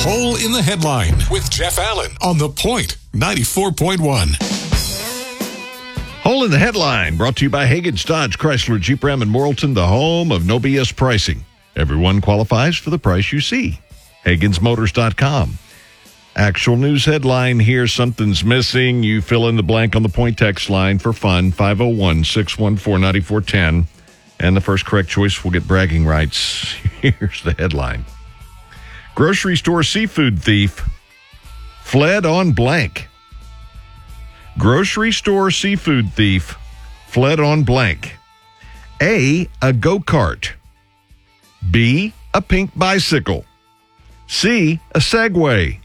Hole in the Headline with Jeff Allen on The Point 94.1. Hole in the Headline, brought to you by Hagen's Dodge, Chrysler, Jeep Ram, and Morrilton, the home of no BS pricing. Everyone qualifies for the price you see. HagensMotors.com. Actual news headline here, something's missing. You fill in the blank on the Point text line for fun, 501-614-9410. And the first correct choice will get bragging rights. Here's the headline. Grocery store seafood thief fled on blank. Grocery store seafood thief fled on blank. A go-kart. B, a pink bicycle. C, a Segway.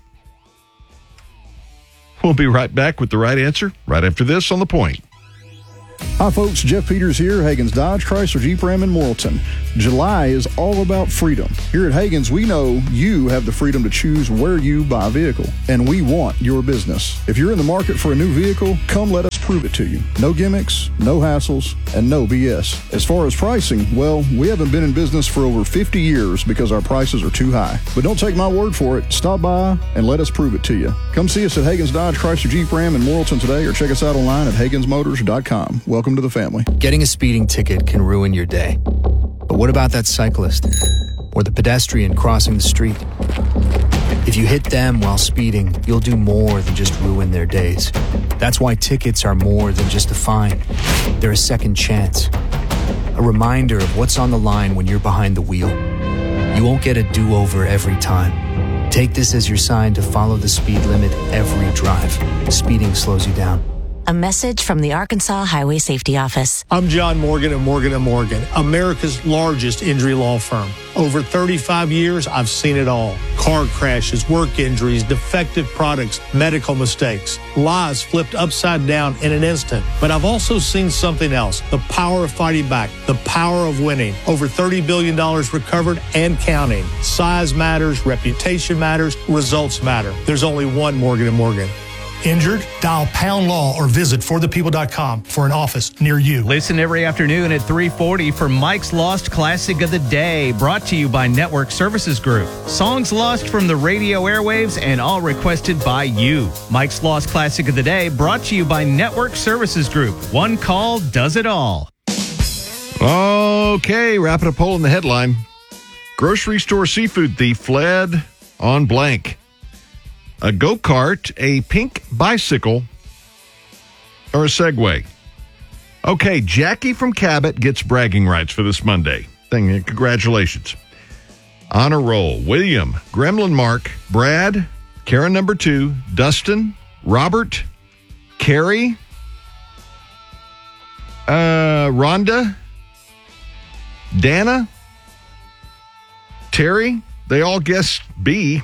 We'll be right back with the right answer right after this on The Point. Hi, folks. Jeff Peters here, Hagen's Dodge, Chrysler, Jeep Ram, and Morrilton. July is all about freedom. Here at Hagen's, we know you have the freedom to choose where you buy a vehicle, and we want your business. If you're in the market for a new vehicle, come let us prove it to you. No gimmicks, no hassles, and no BS. As far as pricing, well, we haven't been in business for over 50 years because our prices are too high. But don't take my word for it. Stop by and let us prove it to you. Come see us at Hagen's Dodge, Chrysler, Jeep Ram, and Morrilton today, or check us out online at HagensMotors.com. Welcome to the family. Getting a speeding ticket can ruin your day. But what about that cyclist or the pedestrian crossing the street? If you hit them while speeding, you'll do more than just ruin their days. That's why tickets are more than just a fine. They're a second chance, a reminder of what's on the line when you're behind the wheel. You won't get a do-over every time. Take this as your sign to follow the speed limit every drive. Speeding slows you down. A message from the Arkansas Highway Safety Office. I'm John Morgan of Morgan & Morgan, America's largest injury law firm. Over 35 years, I've seen it all. Car crashes, work injuries, defective products, medical mistakes, lives flipped upside down in an instant. But I've also seen something else, the power of fighting back, the power of winning. Over $30 billion recovered and counting. Size matters, reputation matters, results matter. There's only one Morgan & Morgan. Injured? Dial Pound Law or visit forthepeople.com for an office near you. Listen every afternoon at 3:40 for Mike's Lost Classic of the Day, brought to you by Network Services Group. Songs lost from the radio airwaves and all requested by you. Mike's Lost Classic of the Day, brought to you by Network Services Group. One call does it all. Okay, wrapping up Hole in the Headline. Grocery store seafood thief fled on blank. A go-kart, a pink bicycle, or a Segway. Okay, Jackie from Cabot gets bragging rights for this Monday. Congratulations. Honor roll. William, Gremlin Mark, Brad, Karen number 2, Dustin, Robert, Carrie, Rhonda, Dana, Terry. They all guessed B.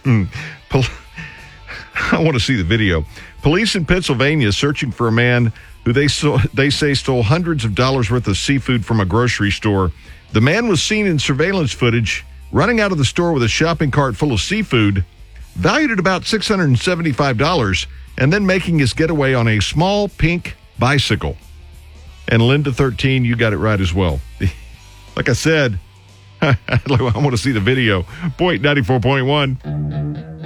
I want to see the video. Police in Pennsylvania searching for a man who they say stole hundreds of dollars worth of seafood from a grocery store. The man was seen in surveillance footage running out of the store with a shopping cart full of seafood, valued at about $675, and then making his getaway on a small pink bicycle. And Linda 13, you got it right as well. Like I said, I want to see the video. Point 94.1.